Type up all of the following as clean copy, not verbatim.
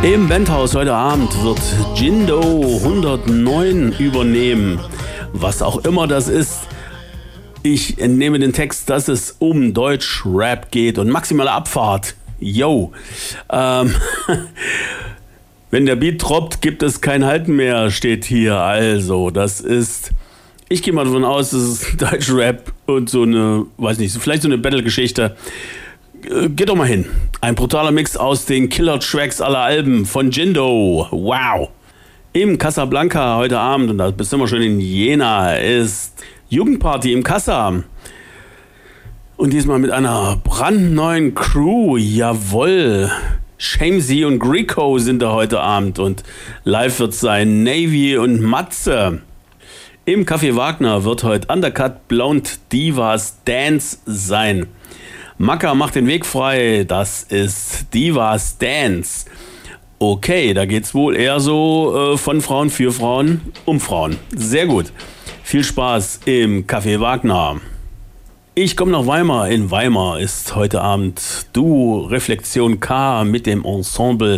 Im Bandhaus heute Abend wird Jindo 109 übernehmen. Was auch immer das ist. Ich entnehme den Text, dass es um Deutsch-Rap geht und maximale Abfahrt. Yo. Wenn der Beat droppt, gibt es kein Halten mehr, steht hier. Also, das ist... Ich gehe mal davon aus, das ist Deutsch-Rap und so eine, weiß nicht, vielleicht so eine Battle-Geschichte. Geht doch mal hin. Ein brutaler Mix aus den Killer-Tracks aller Alben von Jindo. Wow. Im Casablanca heute Abend, und da bist du immer schon in Jena, ist Jugendparty im Casa. Und diesmal mit einer brandneuen Crew. Jawohl. Shamesy und Greco sind da heute Abend. Und live wird sein Navy und Matze. Im Café Wagner wird heute Undercut Blonde Divas Dance sein. Maka macht den Weg frei, das ist Divas Dance. Okay, da geht's wohl eher so von Frauen für Frauen um Frauen. Sehr gut. Viel Spaß im Café Wagner. Ich komme nach Weimar. In Weimar ist heute Abend Duo Reflexion K mit dem Ensemble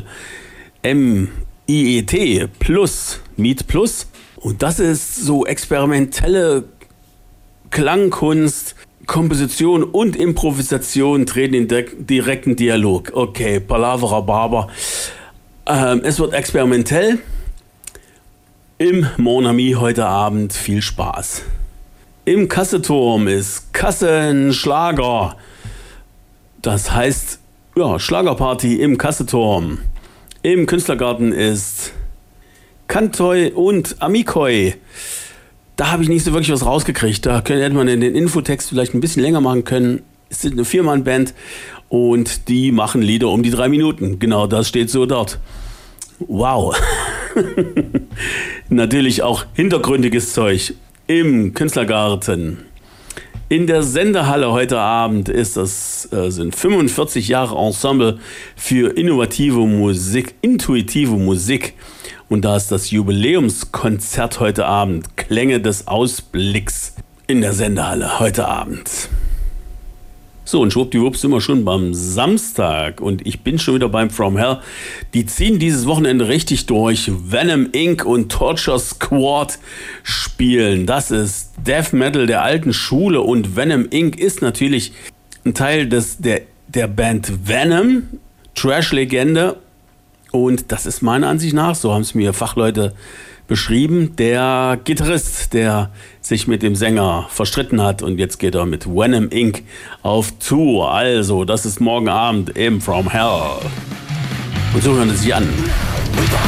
MIET plus Meet Plus. Und das ist so experimentelle Klangkunst, Komposition und Improvisation treten in direkten Dialog. Okay, Palavra Barber. Es wird experimentell. Im Mon Ami heute Abend viel Spaß. Im Kasseturm ist Kassenschlager. Das heißt, ja, Schlagerparty im Kasseturm. Im Künstlergarten ist Kantoi und Amikoi. Da habe ich nicht so wirklich was rausgekriegt. Da hätte man in den Infotext vielleicht ein bisschen länger machen können. Es sind eine 4-Mann-Band und die machen Lieder um die 3 Minuten. Genau, das steht so dort. Wow. Natürlich auch hintergründiges Zeug im Künstlergarten. In der Sendehalle heute Abend sind 45 Jahre Ensemble für intuitive Musik. Und da ist das Jubiläumskonzert heute Abend. Klänge des Ausblicks in der Sendehalle heute Abend. So, und schwuppdiwupp sind wir schon beim Samstag. Und ich bin schon wieder beim From Hell. Die ziehen dieses Wochenende richtig durch. Venom Inc. und Torture Squad spielen. Das ist Death Metal der alten Schule. Und Venom Inc. ist natürlich ein Teil der Band Venom. Trash-Legende. Und das ist meiner Ansicht nach, so haben es mir Fachleute beschrieben, der Gitarrist, der sich mit dem Sänger verstritten hat. Und jetzt geht er mit Venom Inc. auf Tour. Also, das ist morgen Abend im From Hell. Und so hören es sich an.